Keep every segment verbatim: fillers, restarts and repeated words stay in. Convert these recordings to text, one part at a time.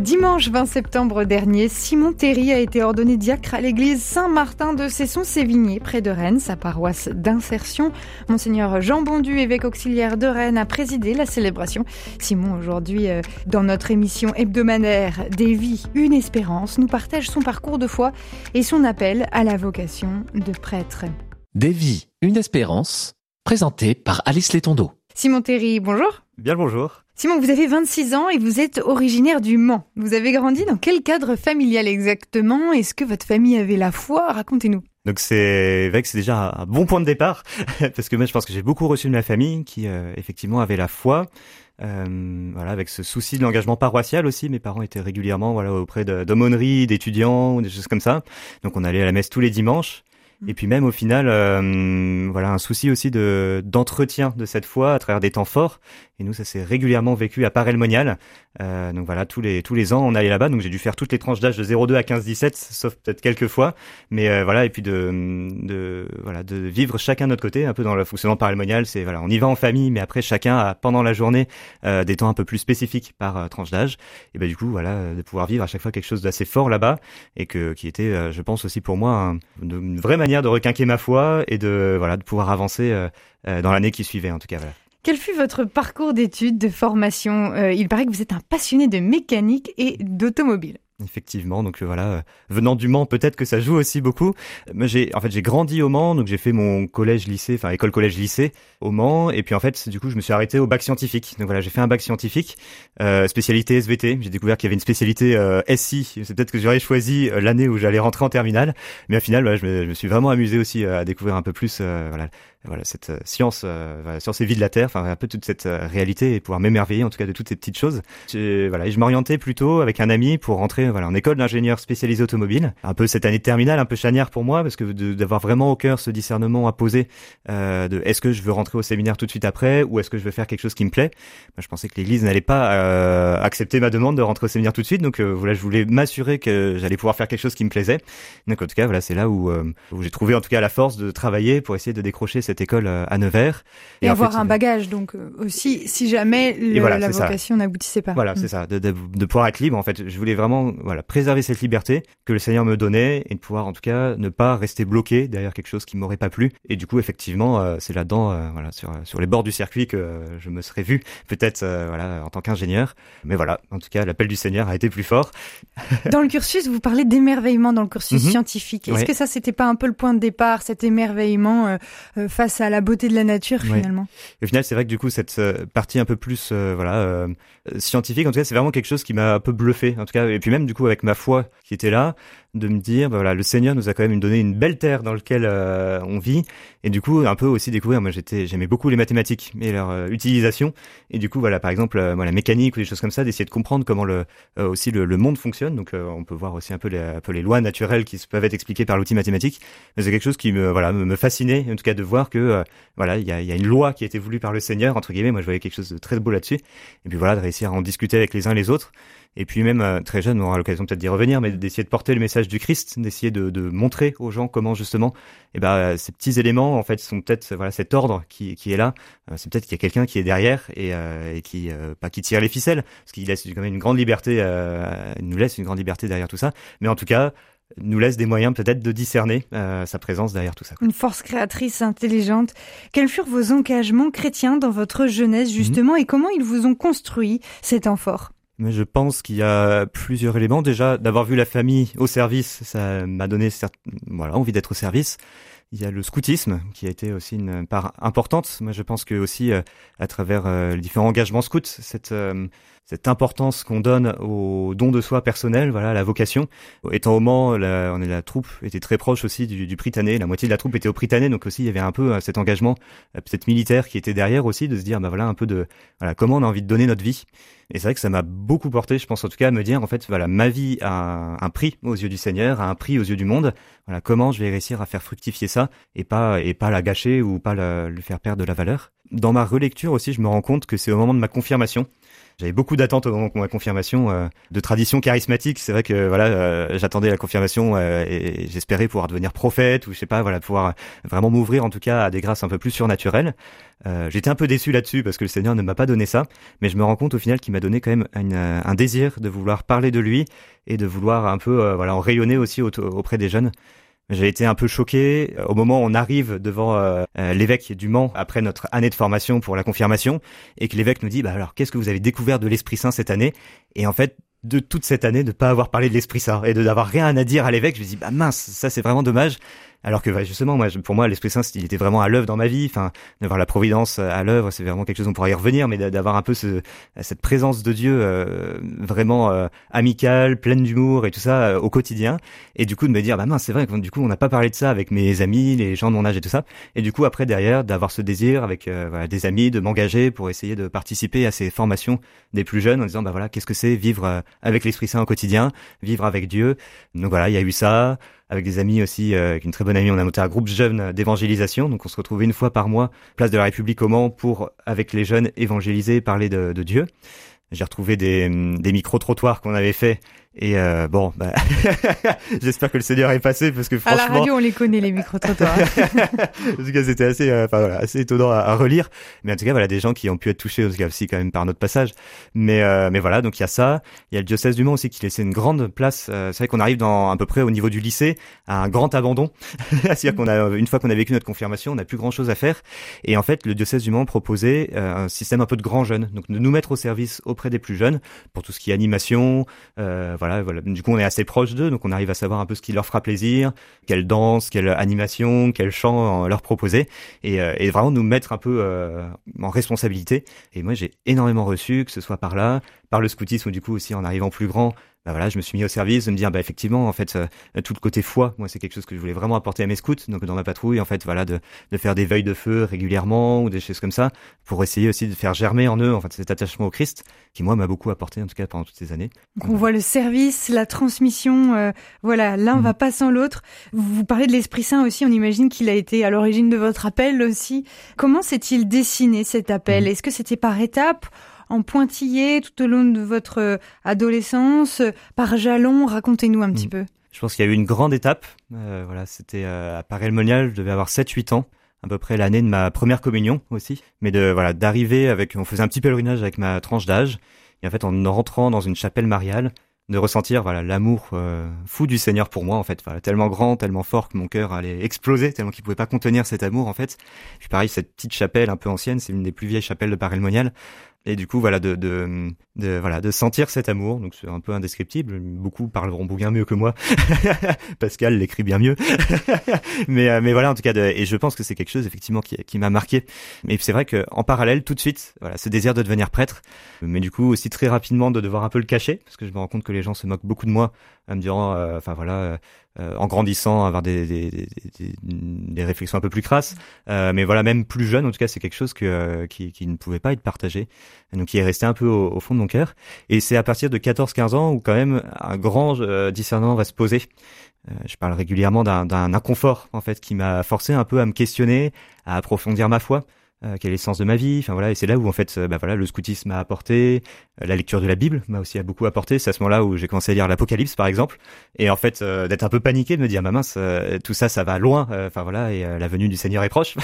Dimanche vingt septembre dernier, Simon Théry a été ordonné diacre à l'église Saint-Martin de Cesson-Sévigné, près de Rennes, sa paroisse d'insertion. Monseigneur Jean Bondu, évêque auxiliaire de Rennes, a présidé la célébration. Simon, aujourd'hui, euh, dans notre émission hebdomadaire Des vies, une espérance, nous partage son parcours de foi et son appel à la vocation de prêtre. Des vies, une espérance, présenté par Alice Létondo. Simon Théry, bonjour. Bien le bonjour. Simon, vous avez vingt-six ans et vous êtes originaire du Mans. Vous avez grandi dans quel cadre familial exactement ? Est-ce que votre famille avait la foi ? Racontez-nous. Donc c'est vrai que c'est déjà un bon point de départ, parce que moi je pense que j'ai beaucoup reçu de ma famille qui euh, effectivement avait la foi. Euh, voilà, avec ce souci de l'engagement paroissial aussi. Mes parents étaient régulièrement voilà auprès de, d'aumôneries, d'étudiants ou des choses comme ça. Donc on allait à la messe tous les dimanches. Et puis même au final, euh, voilà un souci aussi de d'entretien de cette foi à travers des temps forts. Et nous, ça s'est régulièrement vécu à Paray-le-Monial. Euh, donc voilà, tous les tous les ans, on allait là-bas. Donc j'ai dû faire toutes les tranches d'âge de zéro deux à quinze dix-sept, sauf peut-être quelques fois. Mais euh, voilà, et puis de de voilà de vivre chacun de notre côté, un peu dans le fonctionnement Paray-le-Monial. C'est voilà, on y va en famille, mais après chacun a pendant la journée euh, des temps un peu plus spécifiques par euh, tranche d'âge. Et ben du coup, voilà, de pouvoir vivre à chaque fois quelque chose d'assez fort là-bas et que qui était, euh, je pense aussi pour moi, un, une vraie manière de requinquer ma foi et de voilà de pouvoir avancer euh, euh, dans l'année qui suivait en tout cas. Voilà. Quel fut votre parcours d'études, de formation ? euh, Il paraît que vous êtes un passionné de mécanique et d'automobile. Effectivement, donc euh, voilà, euh, venant du Mans, peut-être que ça joue aussi beaucoup. Moi, j'ai, en fait, j'ai grandi au Mans, donc j'ai fait mon collège-lycée, enfin école collège-lycée au Mans, et puis en fait, du coup, je me suis arrêté au bac scientifique. Donc voilà, j'ai fait un bac scientifique, euh, spécialité S V T. J'ai découvert qu'il y avait une spécialité euh, S I. C'est peut-être que j'aurais choisi euh, l'année où j'allais rentrer en terminale, mais au final, voilà, je, me, je me suis vraiment amusé aussi euh, à découvrir un peu plus, euh, voilà. Voilà cette euh, science, euh, voilà, science et vie de la Terre, enfin un peu toute cette euh, réalité et pouvoir m'émerveiller en tout cas de toutes ces petites choses. J'ai, voilà, et je m'orientais plutôt avec un ami pour rentrer voilà en école d'ingénieur spécialisé automobile. Un peu cette année de terminale, un peu charnière pour moi parce que de, d'avoir vraiment au cœur ce discernement à poser euh, de est-ce que je veux rentrer au séminaire tout de suite après ou est-ce que je veux faire quelque chose qui me plaît. Moi, je pensais que l'Église n'allait pas euh, accepter ma demande de rentrer au séminaire tout de suite, donc euh, voilà, je voulais m'assurer que j'allais pouvoir faire quelque chose qui me plaisait. Donc en tout cas, voilà, c'est là où, euh, où j'ai trouvé en tout cas la force de travailler pour essayer de décrocher cette école euh, à Nevers. Et, et avoir fait, un bagage, donc euh, aussi, si jamais le, voilà, la vocation ça. n'aboutissait pas. Voilà, mmh. c'est ça, de, de, de pouvoir être libre. En fait, je voulais vraiment voilà préserver cette liberté que le Seigneur me donnait et de pouvoir en tout cas ne pas rester bloqué derrière quelque chose qui m'aurait pas plu. Et du coup, effectivement, euh, c'est là-dedans, euh, voilà, sur sur les bords du circuit que euh, je me serais vu peut-être euh, voilà en tant qu'ingénieur. Mais voilà, en tout cas, l'appel du Seigneur a été plus fort. Dans le cursus, vous parlez d'émerveillement dans le cursus mmh. scientifique. Est-ce ouais. que ça, c'était pas un peu le point de départ, cet émerveillement euh, euh, face à la beauté de la nature finalement. Ouais. Et au final, c'est vrai que du coup, cette euh, partie un peu plus euh, voilà euh, scientifique, en tout cas, c'est vraiment quelque chose qui m'a un peu bluffé. En tout cas, et puis même du coup avec ma foi qui était là, de me dire, bah, voilà, le Seigneur nous a quand même donné une belle terre dans laquelle euh, on vit, et du coup un peu aussi découvrir. Moi, j'étais, j'aimais beaucoup les mathématiques et leur euh, utilisation, et du coup voilà, par exemple, euh, voilà, la mécanique ou des choses comme ça, d'essayer de comprendre comment le euh, aussi le, le monde fonctionne. Donc euh, on peut voir aussi un peu les un peu les lois naturelles qui peuvent être expliquées par l'outil mathématique. Mais c'est quelque chose qui me voilà me, me fascinait, en tout cas de voir que euh, voilà il y a il y a une loi qui a été voulue par le Seigneur entre guillemets. Moi, je voyais quelque chose de très beau là-dessus, et puis voilà, de réussir à en discuter avec les uns et les autres. Et puis même euh, très jeune, on aura l'occasion peut-être d'y revenir, mais d'essayer de porter le message du Christ, d'essayer de, de montrer aux gens comment justement, eh ben ces petits éléments en fait sont peut-être voilà cet ordre qui qui est là. Euh, c'est peut-être qu'il y a quelqu'un qui est derrière et, euh, et qui euh, pas qui tire les ficelles, parce qu'il laisse quand même une grande liberté, euh, il nous laisse une grande liberté derrière tout ça. Mais en tout cas, nous laisse des moyens peut-être de discerner euh, sa présence derrière tout ça. Une force créatrice intelligente. Quels furent vos engagements chrétiens dans votre jeunesse justement, mmh. et comment ils vous ont construit cet temps fort ? Mais je pense qu'il y a plusieurs éléments. Déjà, d'avoir vu la famille au service, ça m'a donné certes, voilà, envie d'être au service. Il y a le scoutisme qui a été aussi une part importante. Moi, je pense que aussi euh, à travers euh, les différents engagements scouts, cette euh, cette importance qu'on donne au don de soi personnel, voilà, à la vocation. Étant au Mans, la, on est la troupe était très proche aussi du, du Prytanée. La moitié de la troupe était au Prytanée, donc aussi il y avait un peu euh, cet engagement euh, peut-être militaire qui était derrière aussi, de se dire bah voilà un peu de voilà comment on a envie de donner notre vie. Et c'est vrai que ça m'a beaucoup porté, je pense en tout cas à me dire en fait voilà ma vie a un, un prix aux yeux du Seigneur, a un prix aux yeux du monde. Voilà comment je vais réussir à faire fructifier ça et pas et pas la gâcher ou pas la, lui faire perdre de la valeur. Dans ma relecture aussi, je me rends compte que c'est au moment de ma confirmation. J'avais beaucoup d'attentes au moment de ma confirmation, euh, de tradition charismatique. C'est vrai que voilà, euh, j'attendais la confirmation euh, et j'espérais pouvoir devenir prophète ou je sais pas, voilà, pouvoir vraiment m'ouvrir en tout cas à des grâces un peu plus surnaturelles. Euh, j'étais un peu déçu là-dessus parce que le Seigneur ne m'a pas donné ça, mais je me rends compte au final qu'il m'a donné quand même une, un désir de vouloir parler de lui et de vouloir un peu euh, voilà en rayonner aussi au, auprès des jeunes. J'ai été un peu choqué au moment où on arrive devant euh, l'évêque du Mans après notre année de formation pour la confirmation et que l'évêque nous dit bah alors qu'est-ce que vous avez découvert de l'Esprit Saint cette année? Et en fait de toute cette année de pas avoir parlé de l'Esprit Saint et de n'avoir rien à dire à l'évêque, je me dis bah mince, ça c'est vraiment dommage. Alors que justement, moi, pour moi, l'Esprit Saint, il était vraiment à l'œuvre dans ma vie. Enfin, d'avoir la providence à l'œuvre, c'est vraiment quelque chose, on pourra y revenir, mais d'avoir un peu ce, cette présence de Dieu euh, vraiment euh, amicale, pleine d'humour et tout ça euh, au quotidien. Et du coup, de me dire, bah mince, c'est vrai que du coup, on n'a pas parlé de ça avec mes amis, les gens de mon âge et tout ça. Et du coup, après, derrière, d'avoir ce désir avec euh, voilà, des amis, de m'engager pour essayer de participer à ces formations des plus jeunes en disant, bah voilà, qu'est-ce que c'est vivre euh, avec l'Esprit Saint au quotidien, vivre avec Dieu. Donc voilà, il y a eu ça. Avec des amis aussi, euh, avec une très bonne amie, on a monté un groupe jeune d'évangélisation. Donc on se retrouvait une fois par mois, place de la République au Mans, pour, avec les jeunes, évangéliser, parler de, de Dieu. J'ai retrouvé des, des micro-trottoirs qu'on avait fait. Et euh, bon, bah, j'espère que le Seigneur est passé parce que franchement... À la radio, on les connaît, les micro-trottoirs. En tout cas, c'était assez, euh, enfin, voilà, assez étonnant à, à relire. Mais en tout cas, voilà, des gens qui ont pu être touchés en tout cas, aussi quand même par notre passage. Mais, euh, mais voilà, donc il y a ça. Il y a le diocèse du Mans aussi qui laissait une grande place. Euh, c'est vrai qu'on arrive dans à peu près au niveau du lycée à un grand abandon. C'est-à-dire qu'on a, une fois qu'on a vécu notre confirmation, on n'a plus grand-chose à faire. Et en fait, le diocèse du Mans proposait euh, un système un peu de grands jeunes. Donc de nous mettre au service auprès des plus jeunes pour tout ce qui est animation, euh, voilà. Voilà, voilà. Du coup, on est assez proche d'eux, donc on arrive à savoir un peu ce qui leur fera plaisir, quelle danse, quelle animation, quel chant leur proposer, et, euh, et vraiment nous mettre un peu euh, en responsabilité. Et moi, j'ai énormément reçu, que ce soit par là, par le scoutisme, ou du coup aussi en arrivant plus grand, bah voilà, je me suis mis au service de me dire, bah effectivement, en fait, euh, tout le côté foi, moi, c'est quelque chose que je voulais vraiment apporter à mes scouts, donc dans ma patrouille, en fait, voilà, de, de faire des veilles de feu régulièrement ou des choses comme ça, pour essayer aussi de faire germer en eux, en fait, cet attachement au Christ, qui moi m'a beaucoup apporté, en tout cas pendant toutes ces années. Donc on voit le service, la transmission, euh, voilà, l'un mmh. va pas sans l'autre. Vous parlez de l'Esprit Saint aussi, on imagine qu'il a été à l'origine de votre appel aussi. Comment s'est-il dessiné cet appel? mmh. Est-ce que c'était par étapes, en pointillé tout au long de votre adolescence, par jalons? Racontez-nous un petit mmh. peu. Je pense qu'il y a eu une grande étape. Euh, voilà, c'était euh, à Paray-le-Monial, je devais avoir sept huit ans, à peu près l'année de ma première communion aussi. Mais de voilà, d'arriver avec, on faisait un petit pèlerinage avec ma tranche d'âge, et en fait en rentrant dans une chapelle mariale, de ressentir voilà l'amour euh, fou du Seigneur pour moi en fait, voilà, tellement grand, tellement fort que mon cœur allait exploser, tellement qu'il pouvait pas contenir cet amour en fait. Puis pareil, cette petite chapelle un peu ancienne, c'est l'une des plus vieilles chapelles de Paray-le-Monial. Et du coup, voilà, de, de, de, voilà, de sentir cet amour. Donc, c'est un peu indescriptible. Beaucoup parleront bien mieux que moi. Pascal l'écrit bien mieux. mais, mais voilà, en tout cas, de, et je pense que c'est quelque chose, effectivement, qui, qui m'a marqué. Mais c'est vrai que, en parallèle, tout de suite, voilà, ce désir de devenir prêtre. Mais du coup, aussi très rapidement, de devoir un peu le cacher. Parce que je me rends compte que les gens se moquent beaucoup de moi, en me disant, euh, enfin, voilà, euh, Euh, en grandissant, avoir des, des, des, des, des réflexions un peu plus crasses. Euh, mais voilà, même plus jeune, en tout cas, c'est quelque chose que, euh, qui, qui ne pouvait pas être partagé. Donc, qui est resté un peu au, au fond de mon cœur. Et c'est à partir de quatorze quinze ans où quand même un grand euh, discernement va se poser. Euh, je parle régulièrement d'un, d'un inconfort, en fait, qui m'a forcé un peu à me questionner, à approfondir ma foi. Euh, quel est le sens de ma vie, enfin voilà, et c'est là où en fait, euh, bah voilà, le scoutisme m'a apporté, euh, la lecture de la Bible m'a aussi beaucoup apporté. C'est à ce moment-là où j'ai commencé à lire l'Apocalypse, par exemple, et en fait euh, d'être un peu paniqué, de me dire, bah mince, euh, tout ça, ça va loin, enfin euh, voilà, et euh, la venue du Seigneur est proche.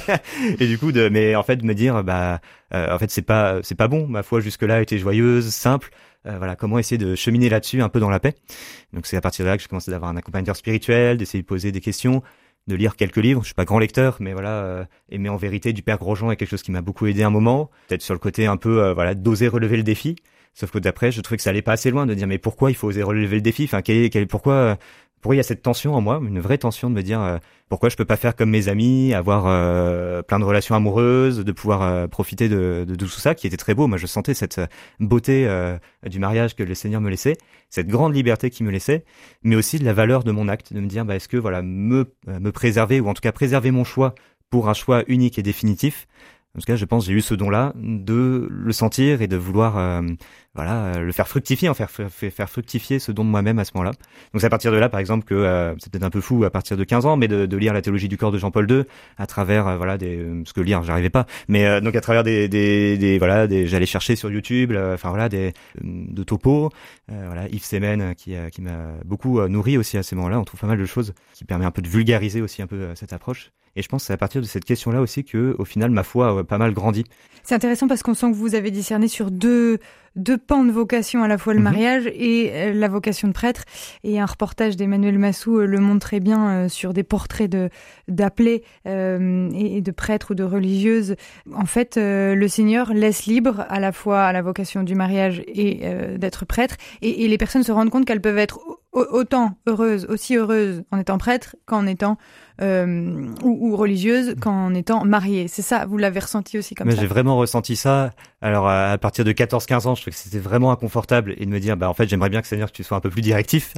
Et du coup, de, mais en fait, de me dire, bah, euh, en fait, c'est pas, c'est pas bon. Ma foi jusque-là était joyeuse, simple. Euh, voilà, comment essayer de cheminer là-dessus, un peu dans la paix. Donc c'est à partir de là que j'ai commencé d'avoir un accompagnateur spirituel, d'essayer de poser des questions, de lire quelques livres. Je suis pas grand lecteur, mais voilà, euh, Aimer en vérité du Père Grosjean est quelque chose qui m'a beaucoup aidé à un moment. Peut-être sur le côté un peu, euh, voilà, d'oser relever le défi. Sauf que d'après, je trouvais que ça allait pas assez loin de dire, mais pourquoi il faut oser relever le défi? Enfin, quel, quel, pourquoi, euh, pourquoi il y a cette tension en moi, une vraie tension de me dire, euh, pourquoi je peux pas faire comme mes amis, avoir euh, plein de relations amoureuses, de pouvoir euh, profiter de, de, de tout ça, qui était très beau. Moi, je sentais cette beauté euh, du mariage que le Seigneur me laissait, cette grande liberté qu'il me laissait, mais aussi de la valeur de mon acte, de me dire, bah, est-ce que voilà, me, me préserver, ou en tout cas préserver mon choix pour un choix unique et définitif, En tout cas, je pense que j'ai eu ce don-là de le sentir et de vouloir euh, voilà le faire fructifier, en faire, faire faire fructifier ce don de moi-même à ce moment-là. Donc c'est à partir de là, par exemple, que euh, c'est peut-être un peu fou à partir de quinze ans, mais de, de lire la théologie du corps de Jean-Paul deux à travers euh, voilà des parce que lire j'arrivais pas, mais euh, donc à travers des des, des voilà des j'allais chercher sur YouTube, enfin euh, voilà des de topos, euh, voilà Yves Semen qui euh, qui m'a beaucoup euh, nourri aussi à ces moments-là. On trouve pas mal de choses qui permet un peu de vulgariser aussi un peu euh, cette approche. Et je pense que c'est à partir de cette question-là aussi que, au final, ma foi a pas mal grandi. C'est intéressant parce qu'on sent que vous avez discerné sur deux, deux pans de vocation, à la fois le mmh. mariage et la vocation de prêtre. Et un reportage d'Emmanuel Massou le montre très bien euh, sur des portraits de, d'appelés euh, et de prêtres ou de religieuses. En fait, euh, le Seigneur laisse libre à la fois à la vocation du mariage et euh, d'être prêtre. Et, et les personnes se rendent compte qu'elles peuvent être autant heureuses, aussi heureuses en étant prêtre qu'en étant euh, ou, ou religieuse qu'en étant mariée. C'est ça, vous l'avez ressenti aussi comme Mais ça? J'ai vraiment ressenti ça. Alors à partir de quatorze quinze ans, je trouvais que c'était vraiment inconfortable et de me dire bah en fait j'aimerais bien que Seigneur que tu sois un peu plus directif.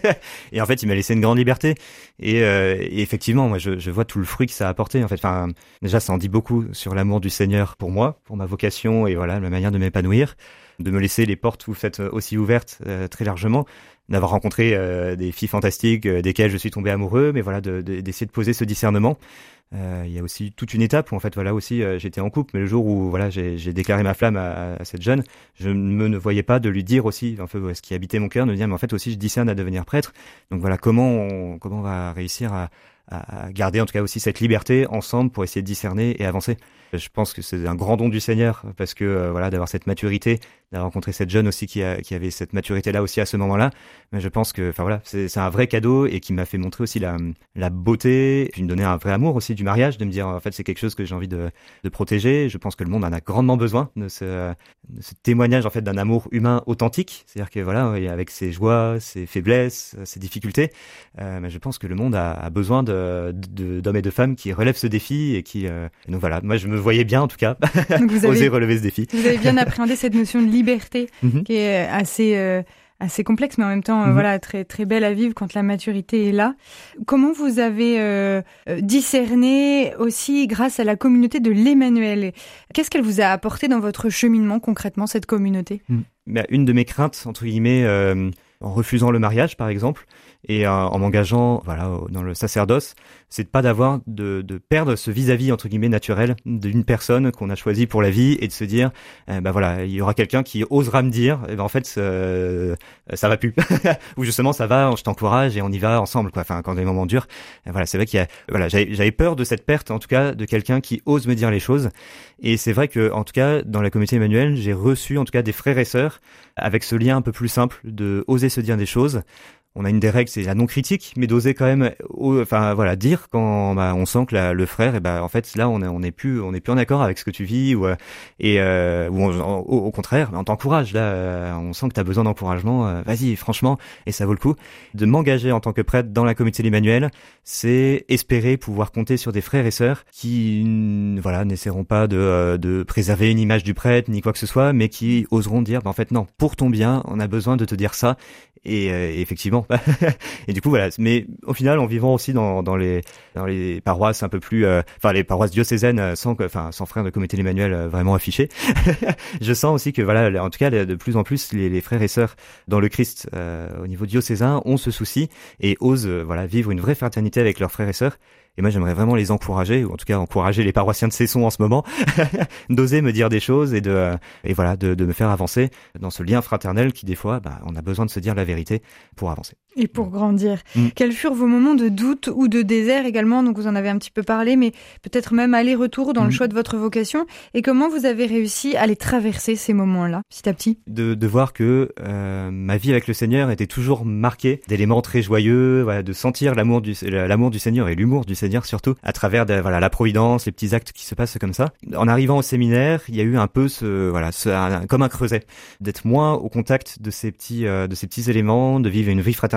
Et en fait il m'a laissé une grande liberté. Et, euh, et effectivement moi je, je vois tout le fruit que ça a apporté en fait. Enfin déjà ça en dit beaucoup sur l'amour du Seigneur pour moi, pour ma vocation et voilà la manière de m'épanouir, de me laisser les portes ouvertes aussi ouvertes euh, très largement, d'avoir rencontré euh, des filles fantastiques euh, desquelles je suis tombé amoureux, mais voilà de, de, d'essayer de poser ce discernement. Euh, il y a aussi toute une étape où en fait voilà aussi euh, j'étais en couple, mais le jour où voilà j'ai, j'ai déclaré ma flamme à, à cette jeune, je me ne voyais pas de lui dire aussi un peu ce qui habitait mon cœur, de me dire mais en fait aussi je discerne à devenir prêtre. Donc voilà comment on, comment on va réussir à, à garder en tout cas aussi cette liberté ensemble pour essayer de discerner et avancer. Je pense que c'est un grand don du Seigneur parce que euh, voilà d'avoir cette maturité, d'avoir rencontré cette jeune aussi qui, a, qui avait cette maturité là aussi à ce moment-là. Mais je pense que enfin voilà c'est, c'est un vrai cadeau et qui m'a fait montrer aussi la, la beauté, puis me donner un vrai amour aussi du mariage, de me dire en fait c'est quelque chose que j'ai envie de, de protéger. Je pense que le monde en a grandement besoin de ce, de ce témoignage en fait d'un amour humain authentique, c'est-à-dire que voilà avec ses joies, ses faiblesses, ses difficultés. Euh, mais je pense que le monde a, a besoin de, de, d'hommes et de femmes qui relèvent ce défi et qui euh, et donc voilà moi je me voyais bien en tout cas vous oser avez, relever ce défi. Vous avez bien appréhendé cette notion de liberté mm-hmm. qui est assez euh, assez complexe mais en même temps mm-hmm. euh, voilà très très belle à vivre quand la maturité est là. Comment vous avez euh, discerné aussi grâce à la communauté de l'Emmanuel? Qu'est-ce qu'elle vous a apporté dans votre cheminement concrètement cette communauté? mm. bah, Une de mes craintes entre guillemets euh, en refusant le mariage par exemple et euh, en m'engageant voilà dans le sacerdoce, c'est de pas d'avoir de, de perdre ce vis-à-vis entre guillemets naturel d'une personne qu'on a choisi pour la vie et de se dire euh, bah voilà il y aura quelqu'un qui osera me dire eh ben en fait euh, ça va plus ou justement ça va je t'encourage et on y va ensemble quoi. Enfin quand des moments durs euh, voilà c'est vrai qu'il y a voilà j'avais, j'avais peur de cette perte en tout cas de quelqu'un qui ose me dire les choses et c'est vrai que en tout cas dans la communauté Emmanuel j'ai reçu en tout cas des frères et sœurs avec ce lien un peu plus simple de oser se dire des choses. On a une des règles, c'est la non-critique, mais d'oser quand même, enfin voilà, dire quand bah, on sent que la, le frère, et bah en fait là on est on est plus on est plus en accord avec ce que tu vis ou et euh, ou on, au, au contraire, on t'encourage là, on sent que t'as besoin d'encouragement, euh, vas-y franchement et ça vaut le coup de m'engager en tant que prêtre dans la communauté de l'Emmanuel, c'est espérer pouvoir compter sur des frères et sœurs qui voilà n'essaieront pas de de préserver une image du prêtre ni quoi que ce soit, mais qui oseront dire bah en fait non pour ton bien on a besoin de te dire ça. Et, euh, et effectivement et du coup voilà mais au final en vivant aussi dans dans les dans les paroisses un peu plus euh, enfin les paroisses diocésaines sans enfin sans frères de communauté de l'Emmanuel euh, vraiment affichés je sens aussi que voilà en tout cas de plus en plus les, les frères et sœurs dans le Christ euh, au niveau diocésain ont ce souci et osent euh, voilà vivre une vraie fraternité avec leurs frères et sœurs. Et moi, j'aimerais vraiment les encourager, ou en tout cas encourager les paroissiens de Cesson en ce moment, d'oser me dire des choses et de et voilà de, de me faire avancer dans ce lien fraternel qui des fois, bah, on a besoin de se dire la vérité pour avancer. Et pour grandir. Mm. Quels furent vos moments de doute ou de désert également? Donc vous en avez un petit peu parlé, mais peut-être même aller-retour dans mm. le choix de votre vocation. Et comment vous avez réussi à les traverser ces moments-là, petit à petit? De, de voir que euh, ma vie avec le Seigneur était toujours marquée d'éléments très joyeux, voilà, de sentir l'amour du l'amour du Seigneur et l'humour du Seigneur surtout à travers de, voilà la providence, les petits actes qui se passent comme ça. En arrivant au séminaire, il y a eu un peu ce voilà ce, un, comme un creuset, d'être moins au contact de ces petits euh, de ces petits éléments, de vivre une vie fraternelle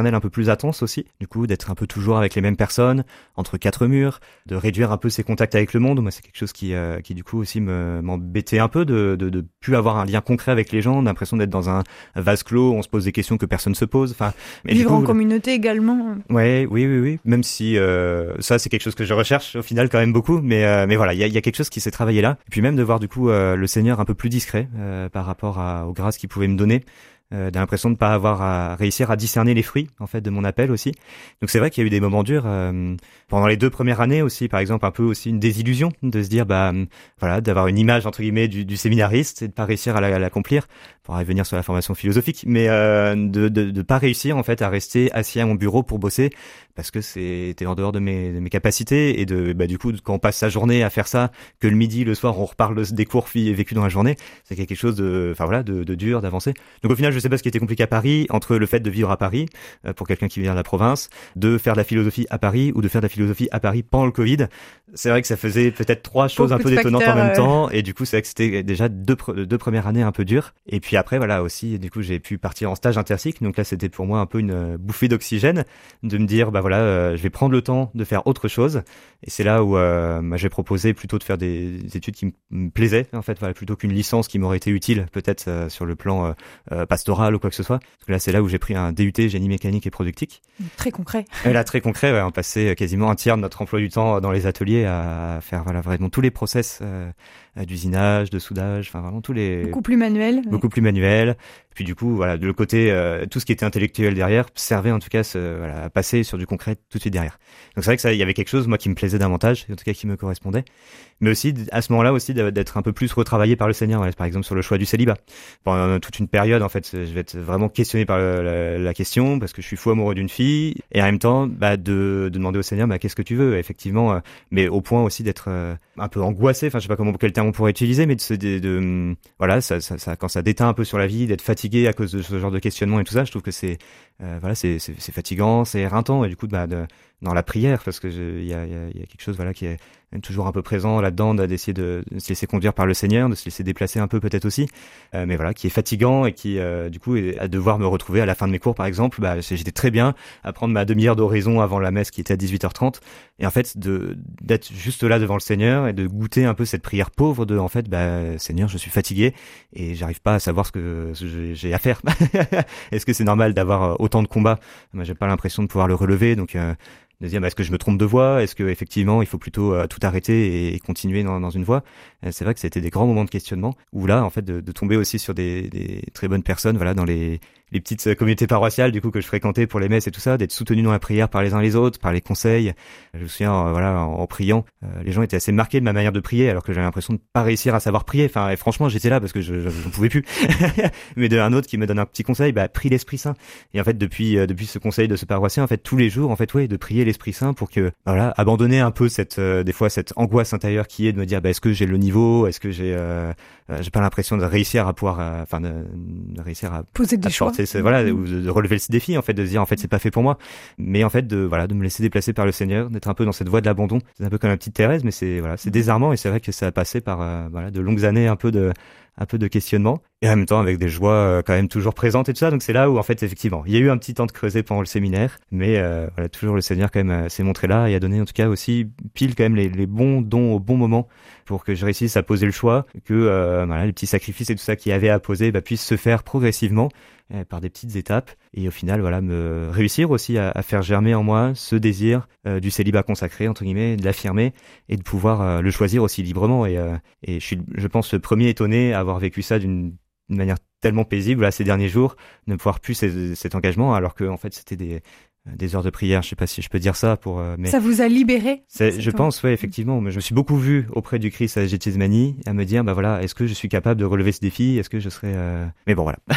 éternelle un peu plus intense aussi. Du coup, d'être un peu toujours avec les mêmes personnes, entre quatre murs, de réduire un peu ses contacts avec le monde. Moi, c'est quelque chose qui, euh, qui du coup aussi me, m'embêtait un peu de, de, de plus avoir un lien concret avec les gens, l'impression d'être dans un vase clos, on se pose des questions que personne se pose. Enfin, mais vivre du coup, en communauté également. Ouais, oui, oui, oui. Même si euh, ça, c'est quelque chose que je recherche au final quand même beaucoup. Mais, euh, mais voilà, il y a, y a quelque chose qui s'est travaillé là. Et puis même de voir du coup euh, le Seigneur un peu plus discret euh, par rapport à, aux grâces qu'il pouvait me donner. Euh, j'ai l'impression de pas avoir à réussir à discerner les fruits en fait de mon appel aussi. Donc c'est vrai qu'il y a eu des moments durs euh, pendant les deux premières années aussi, par exemple un peu aussi une désillusion de se dire bah voilà d'avoir une image entre guillemets du, du séminariste et de pas réussir à, la, à l'accomplir. On pourra revenir sur la formation philosophique, mais euh, de, de de pas réussir en fait à rester assis à mon bureau pour bosser parce que c'était en dehors de mes de mes capacités et de bah du coup quand on passe sa journée à faire ça, que le midi le soir on reparle des cours vécus dans la journée, c'est quelque chose de enfin voilà de, de dur d'avancer. Donc au final je sais pas ce qui était compliqué à Paris entre le fait de vivre à Paris euh, pour quelqu'un qui vient de la province, de faire de la philosophie à Paris ou de faire de la philosophie à Paris pendant le Covid. C'est vrai que ça faisait peut-être trois choses Beaucoup un peu de détonnantes facteurs, en même euh... temps et du coup c'est vrai que c'était déjà deux deux premières années un peu dures et puis après voilà aussi du coup j'ai pu partir en stage intercycle donc là c'était pour moi un peu une bouffée d'oxygène de me dire bah voilà euh, je vais prendre le temps de faire autre chose et c'est là où euh, bah, j'ai proposé plutôt de faire des, des études qui me plaisaient en fait voilà plutôt qu'une licence qui m'aurait été utile peut-être euh, sur le plan euh, euh, pastoral ou quoi que ce soit. Parce que là, c'est là où j'ai pris un D U T génie mécanique et productique. Très concret. Et là, très concret, ouais, on passait quasiment un tiers de notre emploi du temps dans les ateliers à faire voilà vraiment tous les process euh, d'usinage, de soudage, enfin vraiment tous les beaucoup plus manuel. Beaucoup ouais. plus manuel. Puis du coup, voilà, de le côté euh, tout ce qui était intellectuel derrière servait en tout cas ce, voilà, à passer sur du concret tout de suite derrière. Donc c'est vrai que ça, il y avait quelque chose moi qui me plaisait davantage, en tout cas qui me correspondait. Mais aussi à ce moment-là aussi d'être un peu plus retravaillé par le Seigneur, voilà, par exemple sur le choix du célibat. Pendant toute une période en fait, je vais être vraiment questionné par le, la, la question parce que je suis fou amoureux d'une fille et en même temps bah, de, de demander au Seigneur bah, qu'est-ce que tu veux effectivement, euh, mais au point aussi d'être euh, un peu angoissé. Enfin je sais pas comment quel terme on pourrait utiliser, mais de, de, de, de voilà ça, ça, ça quand ça déteint un peu sur la vie, d'être fatigué à cause de ce genre de questionnement et tout ça, je trouve que c'est euh, voilà c'est, c'est c'est fatigant, c'est éreintant et du coup bah de, dans la prière parce que il y a, y, a, y a quelque chose voilà qui est toujours un peu présent là-dedans, d'essayer de, de se laisser conduire par le Seigneur, de se laisser déplacer un peu peut-être aussi, euh, mais voilà, qui est fatigant et qui euh, du coup est à devoir me retrouver à la fin de mes cours par exemple, bah j'étais très bien à prendre ma demi-heure d'oraison avant la messe qui était à dix-huit heures trente et en fait de d'être juste là devant le Seigneur et de goûter un peu cette prière pauvre de en fait bah Seigneur, je suis fatigué et j'arrive pas à savoir ce que j'ai à faire. Est-ce que c'est normal d'avoir autant de combats? Moi, j'ai pas l'impression de pouvoir le relever, donc euh, de dire bah, est-ce que je me trompe de voie, est-ce que effectivement il faut plutôt euh, tout arrêter et, et continuer dans, dans une voie. Euh, c'est vrai que c'était des grands moments de questionnement où là en fait de, de tomber aussi sur des, des très bonnes personnes voilà dans les les petites communautés paroissiales du coup que je fréquentais pour les messes et tout ça, d'être soutenu dans la prière par les uns les autres, par les conseils. Je me souviens euh, voilà en, en priant, euh, les gens étaient assez marqués de ma manière de prier alors que j'avais l'impression de pas réussir à savoir prier. Enfin et franchement j'étais là parce que je j'en pouvais plus. Mais de un autre qui me donne un petit conseil, bah prie l'Esprit Saint. Et en fait depuis euh, depuis ce conseil de ce paroissien en fait tous les jours en fait ouais de prier l'Esprit Saint pour que voilà abandonner un peu cette euh, des fois cette angoisse intérieure qui est de me dire bah est-ce que j'ai le niveau, est-ce que j'ai euh, euh, j'ai pas l'impression de réussir à pouvoir enfin euh, de, de réussir à poser des choix c'est, voilà ou de, de relever ce défi en fait de se dire en fait c'est pas fait pour moi mais en fait de voilà de me laisser déplacer par le Seigneur, d'être un peu dans cette voie de l'abandon. C'est un peu comme la petite Thérèse mais c'est voilà c'est désarmant et c'est vrai que ça a passé par euh, voilà de longues années un peu de un peu de questionnement et en même temps avec des joies euh, quand même toujours présentes et tout ça. Donc c'est là où en fait effectivement il y a eu un petit temps de creuser pendant le séminaire mais euh, voilà toujours le Seigneur quand même euh, s'est montré là et a donné en tout cas aussi pile quand même les, les bons dons au bon moment pour que je réussisse à poser le choix, que euh, voilà les petits sacrifices et tout ça qu'il y avait à poser bah, puissent se faire progressivement euh, par des petites étapes et au final voilà me réussir aussi à, à faire germer en moi ce désir euh, du célibat consacré entre guillemets, de l'affirmer et de pouvoir euh, le choisir aussi librement et euh, et je suis je pense le premier étonné à avoir vécu ça d'une d'une manière tellement paisible là ces derniers jours, ne pouvoir plus ces, cet engagement alors que en fait c'était des des heures de prière, je sais pas si je peux dire ça pour euh, mais ça vous a libéré. C'est, je pense ouais effectivement, mais je me suis beaucoup vu auprès du Christ à Gethsemane à me dire bah voilà, est-ce que je suis capable de relever ce défi, est-ce que je serais euh... mais bon voilà.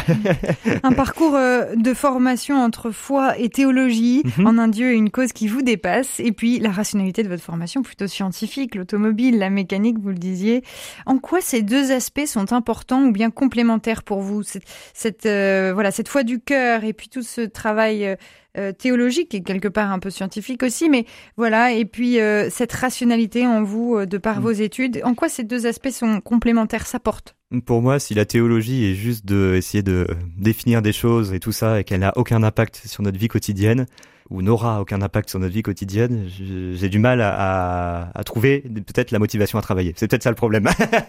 Un parcours euh, de formation entre foi et théologie mm-hmm. en un Dieu et une cause qui vous dépasse et puis la rationalité de votre formation plutôt scientifique, l'automobile, la mécanique, vous le disiez. En quoi ces deux aspects sont importants ou bien complémentaires pour vous, cette cette euh, voilà, cette foi du cœur et puis tout ce travail euh, Euh, théologique et quelque part un peu scientifique aussi, mais voilà, et puis euh, cette rationalité en vous euh, de par mmh. vos études, en quoi ces deux aspects sont complémentaires, s'apportent? Pour moi, si la théologie est juste de essayer de définir des choses et tout ça, et qu'elle n'a aucun impact sur notre vie quotidienne, ou n'aura aucun impact sur notre vie quotidienne, j'ai du mal à, à, à trouver peut-être la motivation à travailler. C'est peut-être ça le problème.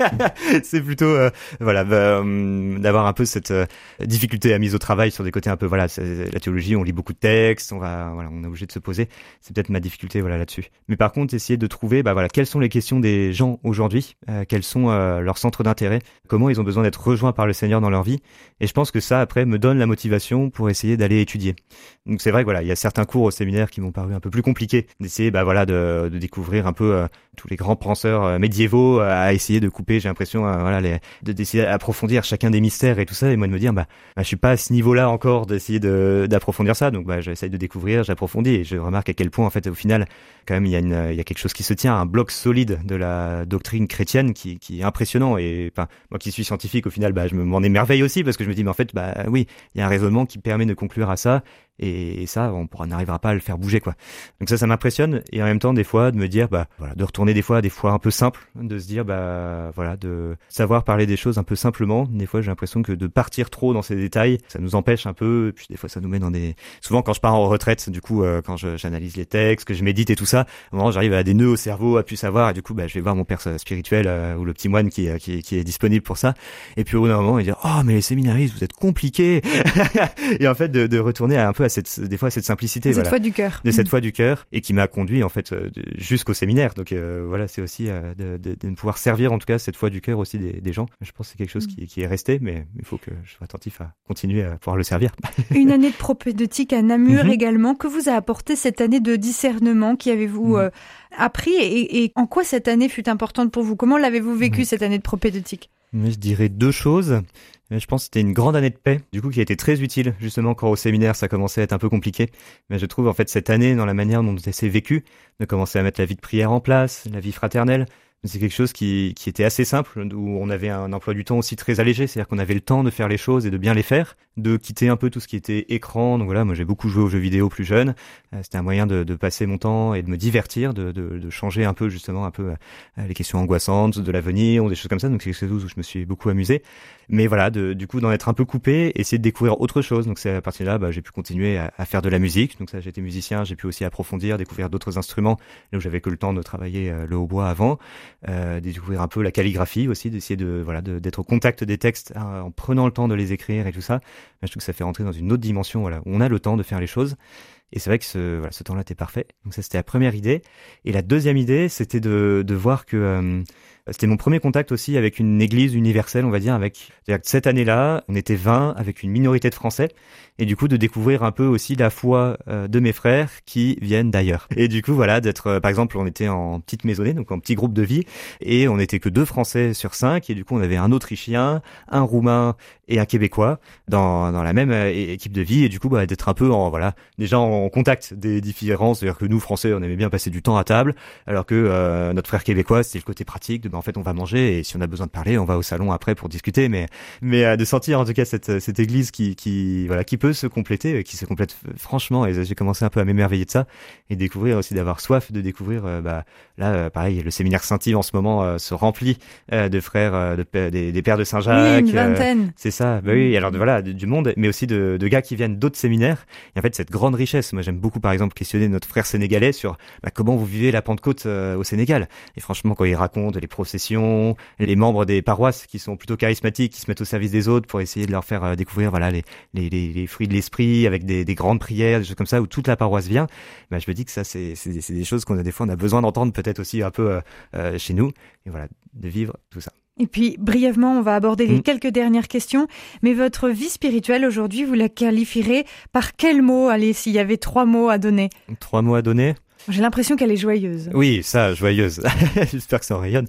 C'est plutôt euh, voilà euh, d'avoir un peu cette euh, difficulté à mise au travail sur des côtés un peu voilà. La théologie, on lit beaucoup de textes, on va voilà, on est obligé de se poser. C'est peut-être ma difficulté voilà là-dessus. Mais par contre, essayer de trouver bah voilà quelles sont les questions des gens aujourd'hui, euh, quels sont euh, leurs centres d'intérêt, comment ils ont besoin d'être rejoints par le Seigneur dans leur vie. Et je pense que ça après me donne la motivation pour essayer d'aller étudier. Donc c'est vrai que voilà, il y a certains cours au séminaire qui m'ont paru un peu plus compliqués, d'essayer bah voilà de, de découvrir un peu euh, tous les grands penseurs euh, médiévaux, euh, à essayer de couper, j'ai l'impression euh, voilà les, de d'essayer d'approfondir chacun des mystères et tout ça, et moi de me dire bah, bah je suis pas à ce niveau-là encore d'essayer de d'approfondir ça, donc bah j'essaye de découvrir, j'approfondis et je remarque à quel point en fait au final quand même il y a une il y a quelque chose qui se tient, un bloc solide de la doctrine chrétienne qui qui est impressionnant. Et enfin moi qui suis scientifique au final bah je m'en émerveille aussi parce que je me dis mais en fait bah oui il y a un raisonnement qui permet de conclure à ça. Et ça, on pourra, n'arrivera pas à le faire bouger, quoi. Donc ça, ça m'impressionne. Et en même temps, des fois, de me dire, bah, voilà, de retourner des fois à des fois un peu simples, de se dire, bah, voilà, de savoir parler des choses un peu simplement. Des fois, j'ai l'impression que de partir trop dans ces détails, ça nous empêche un peu. Et puis des fois, ça nous met dans des. Souvent, quand je pars en retraite, du coup, euh, quand je, j'analyse les textes, que je médite et tout ça, à un moment, j'arrive à des nœuds au cerveau, à plus savoir. Et du coup, bah, je vais voir mon père spirituel euh, ou le petit moine qui, qui, qui est disponible pour ça. Et puis au bout d'un moment, il dit, oh, mais les séminaristes, vous êtes compliqués. Et en fait, de, de retourner à un peu à cette, des fois cette simplicité, cette voilà, foi du cœur, de cette mmh. foi du cœur, et qui m'a conduit en fait euh, jusqu'au séminaire. Donc euh, voilà, c'est aussi euh, de, de, de pouvoir servir en tout cas cette foi du cœur aussi des, des gens. Je pense que c'est quelque chose qui, qui est resté, mais il faut que je sois attentif à continuer à pouvoir le servir. Une année de propédeutique à Namur mmh. également. Que vous a apporté cette année de discernement? Qui avez-vous mmh. euh, appris et, et en quoi cette année fut importante pour vous? Comment l'avez-vous vécu mmh. cette année de propédeutique? Mais je dirais deux choses. Je pense que c'était une grande année de paix, du coup, qui a été très utile, justement, quand au séminaire, ça commençait à être un peu compliqué. Mais je trouve, en fait, cette année, dans la manière dont ça s'est vécu, de commencer à mettre la vie de prière en place, la vie fraternelle, c'est quelque chose qui, qui était assez simple, où on avait un emploi du temps aussi très allégé, c'est-à-dire qu'on avait le temps de faire les choses et de bien les faire, de quitter un peu tout ce qui était écran. Donc voilà, moi j'ai beaucoup joué aux jeux vidéo plus jeune, c'était un moyen de, de passer mon temps et de me divertir, de, de, de changer un peu justement un peu les questions angoissantes de l'avenir ou des choses comme ça. Donc c'est quelque chose où je me suis beaucoup amusé. Mais voilà, de, du coup d'en être un peu coupé, essayer de découvrir autre chose. Donc c'est à partir de là, bah, j'ai pu continuer à, à faire de la musique. Donc ça, j'étais musicien, j'ai pu aussi approfondir, découvrir d'autres instruments, là où j'avais que le temps de travailler euh, le hautbois avant. Euh, découvrir un peu la calligraphie aussi, d'essayer de voilà de, d'être au contact des textes hein, en prenant le temps de les écrire et tout ça. Mais je trouve que ça fait rentrer dans une autre dimension, voilà, où on a le temps de faire les choses. Et c'est vrai que ce voilà, ce temps-là était parfait. Donc ça, c'était la première idée. Et la deuxième idée, c'était de de voir que euh, c'était mon premier contact aussi avec une église universelle, on va dire, avec, c'est-à-dire que cette année-là, on était vingt avec une minorité de Français, et du coup de découvrir un peu aussi la foi euh, de mes frères qui viennent d'ailleurs. Et du coup, voilà, d'être, euh, par exemple, on était en petite maisonnée, donc en petit groupe de vie, et on n'était que deux Français sur cinq, et du coup on avait un Autrichien, un Roumain et un Québécois dans dans la même euh, équipe de vie, et du coup bah, d'être un peu en voilà, déjà en contact des différences, c'est-à-dire que nous Français, on aimait bien passer du temps à table, alors que euh, notre frère québécois, c'était le côté pratique de ben, en fait on va manger et si on a besoin de parler on va au salon après pour discuter, mais mais euh, de sentir en tout cas cette cette église qui qui voilà qui peut se compléter, qui se complète franchement, et j'ai commencé un peu à m'émerveiller de ça et découvrir aussi, d'avoir soif de découvrir euh, bah là euh, pareil, le séminaire Saint-Yves en ce moment euh, se remplit euh, de frères euh, de, des, des pères de Saint-Jacques, oui, une vingtaine. Euh, c'est ça, bah oui, alors de, voilà du monde, mais aussi de, de gars qui viennent d'autres séminaires. Et en fait cette grande richesse, moi j'aime beaucoup par exemple questionner notre frère sénégalais sur bah, comment vous vivez la Pentecôte euh, au Sénégal. Et franchement quand il raconte les processions, les membres des paroisses qui sont plutôt charismatiques, qui se mettent au service des autres pour essayer de leur faire euh, découvrir voilà les, les, les, les fruits de l'esprit avec des, des grandes prières, des choses comme ça où toute la paroisse vient, bah, je me dis que ça c'est, c'est, c'est des choses qu'on a des fois on a besoin d'entendre peut-être aussi un peu euh, euh, chez nous, et voilà, de vivre tout ça. Et puis, brièvement, on va aborder les mmh. quelques dernières questions. Mais votre vie spirituelle aujourd'hui, vous la qualifierez par quel mot? Allez, s'il y avait trois mots à donner. Trois mots à donner? J'ai l'impression qu'elle est joyeuse. Oui, ça, joyeuse. J'espère que ça en rayonne.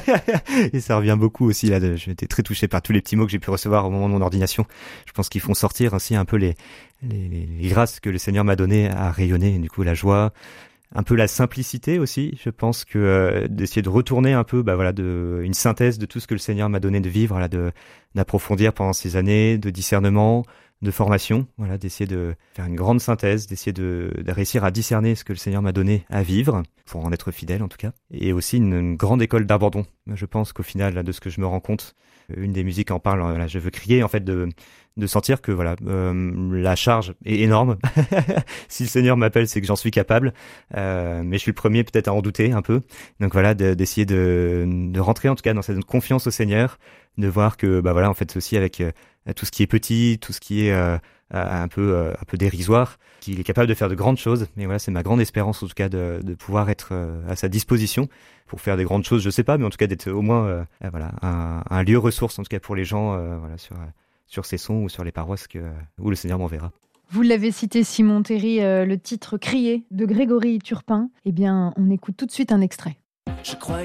Et ça revient beaucoup aussi là. J'ai été très touché par tous les petits mots que j'ai pu recevoir au moment de mon ordination. Je pense qu'ils font sortir aussi un peu les, les, les grâces que le Seigneur m'a données à rayonner. Du coup, la joie, un peu la simplicité aussi. Je pense que euh, d'essayer de retourner un peu, bah voilà, de une synthèse de tout ce que le Seigneur m'a donné de vivre, là, de d'approfondir pendant ces années de discernement, de formation, voilà, d'essayer de faire une grande synthèse, d'essayer de, de réussir à discerner ce que le Seigneur m'a donné à vivre, pour en être fidèle en tout cas, et aussi une, une grande école d'abandon. Je pense qu'au final, là, de ce que je me rends compte, une des musiques en parle, là, je veux crier, en fait, de, de sentir que voilà, euh, la charge est énorme. Si le Seigneur m'appelle, c'est que j'en suis capable, euh, mais je suis le premier peut-être à en douter un peu. Donc voilà, de, d'essayer de, de rentrer en tout cas dans cette confiance au Seigneur, de voir que bah voilà, en fait, aussi avec euh, tout ce qui est petit, tout ce qui est euh, un peu euh, un peu dérisoire, qu'il est capable de faire de grandes choses. Mais voilà, c'est ma grande espérance en tout cas de, de pouvoir être euh, à sa disposition pour faire des grandes choses. Je sais pas, mais en tout cas d'être au moins euh, voilà un, un lieu ressource en tout cas pour les gens, euh, voilà sur sur ces sons ou sur les paroisses que où le Seigneur m'enverra. Vous l'avez cité, Simon Théry, euh, le titre Crier de Grégory Turpin. Eh bien, on écoute tout de suite un extrait. Je croyais